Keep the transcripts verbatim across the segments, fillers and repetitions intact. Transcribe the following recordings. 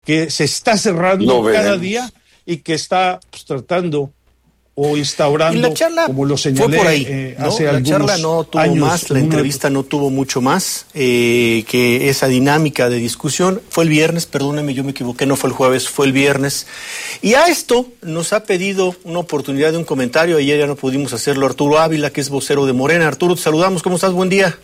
que se está cerrando no cada día y que está pues, tratando o instaurando, y la charla como lo señalé, fue por ahí, eh, ¿no? hace La algunos charla no tuvo años, más, la entrevista no tuvo mucho más eh, que esa dinámica de discusión. Fue el viernes, perdóneme, yo me equivoqué, no fue el jueves, fue el viernes. Y a esto nos ha pedido una oportunidad de un comentario. Ayer ya no pudimos hacerlo Arturo Ávila, que es vocero de Morena. Arturo, te saludamos, ¿cómo estás? Buen día.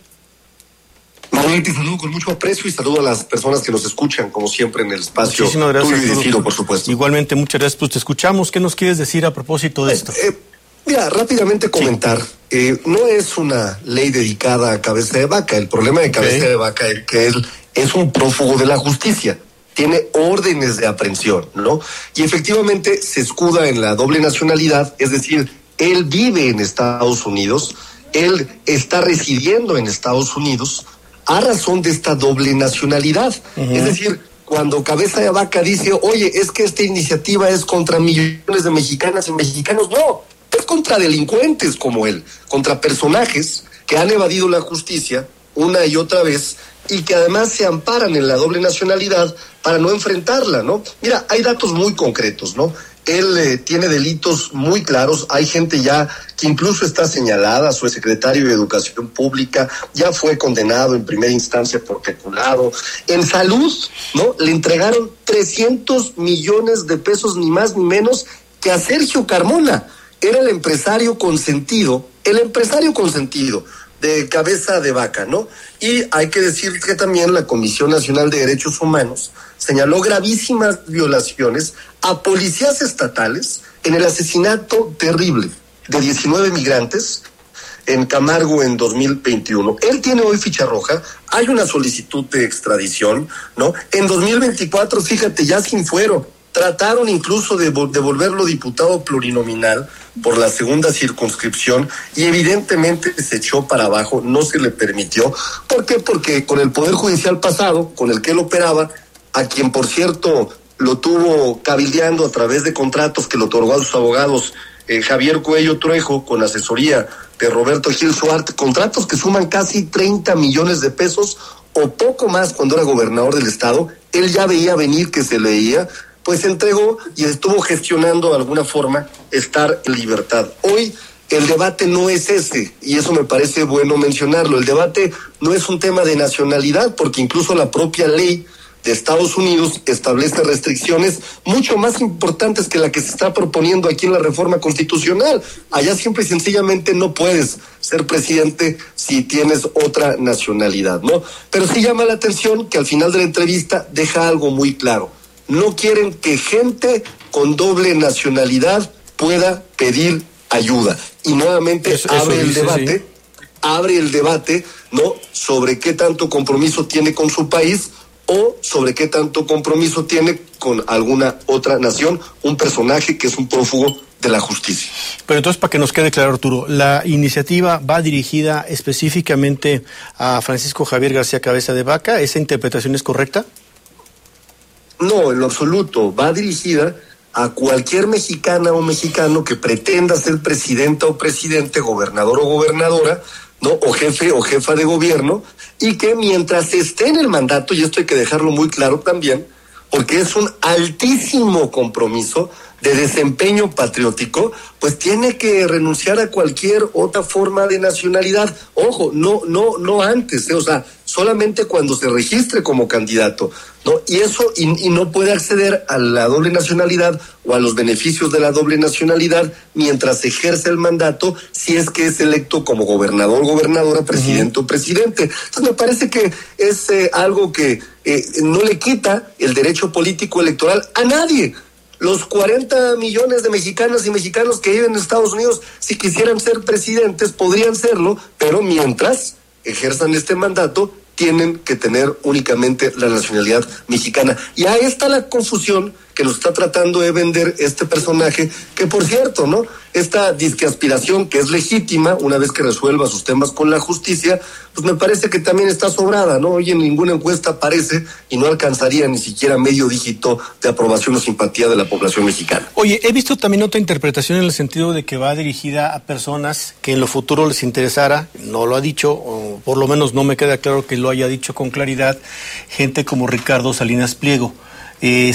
Manuel, te saludo con mucho aprecio y saludo a las personas que nos escuchan, como siempre, en el espacio. Muchísimas gracias, tuyo y Arturo. decido, por supuesto. Igualmente, muchas gracias. Pues te escuchamos. ¿Qué nos quieres decir a propósito de esto? Eh, eh, mira, rápidamente comentar. Sí. Eh, no es una ley dedicada a Cabeza de Vaca. El problema de Cabeza okay. de Vaca es que él es un prófugo de la justicia. Tiene órdenes de aprehensión, ¿no? Y efectivamente se escuda en la doble nacionalidad, es decir, él vive en Estados Unidos, él está residiendo en Estados Unidos a razón de esta doble nacionalidad. Uh-huh. Es decir, cuando Cabeza de Vaca dice, oye, es que esta iniciativa es contra millones de mexicanas y mexicanos, no, es contra delincuentes como él, contra personajes que han evadido la justicia una y otra vez y que además se amparan en la doble nacionalidad para no enfrentarla, ¿no? Mira, hay datos muy concretos, ¿no? Él eh, tiene delitos muy claros, hay gente ya que incluso está señalada, su secretario de Educación Pública ya fue condenado en primera instancia por peculado. En salud, ¿no? Le entregaron trescientos millones de pesos, ni más ni menos que a Sergio Carmona. Era el empresario consentido, el empresario consentido de Cabeza de Vaca, ¿no? Y hay que decir que también la Comisión Nacional de Derechos Humanos señaló gravísimas violaciones a policías estatales en el asesinato terrible de diecinueve migrantes en Camargo en dos mil veintiuno. Él tiene hoy ficha roja, hay una solicitud de extradición, ¿no? En dos mil veinticuatro, fíjate, ya sin fuero, trataron incluso de devolverlo diputado plurinominal por la segunda circunscripción y evidentemente se echó para abajo, no se le permitió. ¿Por qué? Porque con el Poder Judicial pasado, con el que él operaba, a quien por cierto lo tuvo cabildeando a través de contratos que le otorgó a sus abogados eh, Javier Cuello Trejo con asesoría de Roberto Gil Suárez, contratos que suman casi treinta millones de pesos o poco más cuando era gobernador del estado. Él ya veía venir que se leía, pues entregó y estuvo gestionando de alguna forma estar en libertad. Hoy el debate no es ese, y eso me parece bueno mencionarlo. El debate no es un tema de nacionalidad, porque incluso la propia ley de Estados Unidos establece restricciones mucho más importantes que la que se está proponiendo aquí en la reforma constitucional. Allá simple y sencillamente no puedes ser presidente si tienes otra nacionalidad, ¿no? Pero sí llama la atención que al final de la entrevista deja algo muy claro. No quieren que gente con doble nacionalidad pueda pedir ayuda. Y nuevamente eso, abre eso el dice, debate, sí. abre el debate, ¿no? Sobre qué tanto compromiso tiene con su país o sobre qué tanto compromiso tiene con alguna otra nación, un personaje que es un prófugo de la justicia. Pero entonces, para que nos quede claro, Arturo, ¿la iniciativa va dirigida específicamente a Francisco Javier García Cabeza de Vaca? ¿Esa interpretación es correcta? No, en lo absoluto. Va dirigida a cualquier mexicana o mexicano que pretenda ser presidenta o presidente, gobernador o gobernadora, ¿no? O jefe o jefa de gobierno, y que mientras esté en el mandato, y esto hay que dejarlo muy claro también, porque es un altísimo compromiso de desempeño patriótico, pues tiene que renunciar a cualquier otra forma de nacionalidad. Ojo, no, no, no antes, ¿eh? O sea, solamente cuando se registre como candidato, ¿no? Y eso, y, y no puede acceder a la doble nacionalidad o a los beneficios de la doble nacionalidad mientras ejerce el mandato, si es que es electo como gobernador, gobernadora, presidente uh-huh. o presidente. Entonces me parece que es eh, algo que eh, no le quita el derecho político electoral a nadie. Los cuarenta millones de mexicanas y mexicanos que viven en Estados Unidos, si quisieran ser presidentes, podrían serlo, pero mientras ejerzan este mandato, tienen que tener únicamente la nacionalidad mexicana. Y ahí está la confusión que nos está tratando de vender este personaje, que por cierto, ¿no? Esta disque aspiración que es legítima, una vez que resuelva sus temas con la justicia, pues me parece que también está sobrada, ¿no? Hoy en ninguna encuesta aparece y no alcanzaría ni siquiera medio dígito de aprobación o simpatía de la población mexicana. Oye, he visto también otra interpretación en el sentido de que va dirigida a personas que en lo futuro les interesara, no lo ha dicho, o por lo menos no me queda claro que lo haya dicho con claridad, gente como Ricardo Salinas Pliego. Eh,